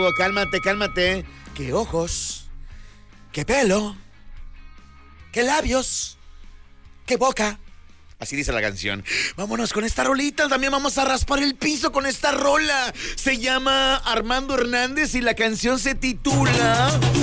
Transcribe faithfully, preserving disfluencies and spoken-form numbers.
amigo, cálmate, cálmate. ¿Qué ojos? ¿Qué pelo? ¿Qué labios? ¿Qué boca? Así dice la canción. Vámonos con esta rolita. También vamos a raspar el piso con esta rola. Se llama Armando Hernández y la canción se titula